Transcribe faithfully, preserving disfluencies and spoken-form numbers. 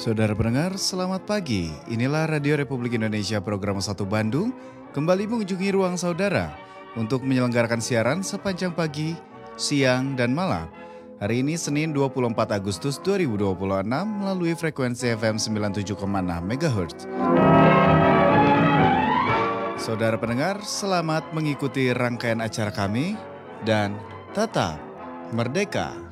Saudara pendengar, selamat pagi. Inilah Radio Republik Indonesia program satu Bandung kembali mengunjungi ruang saudara untuk menyelenggarakan siaran sepanjang pagi, siang, dan malam. Hari ini Senin dua puluh empat Agustus dua ribu dua puluh enam melalui frekuensi F M sembilan puluh tujuh koma enam MHz. Saudara pendengar, selamat mengikuti rangkaian acara kami dan tetap merdeka!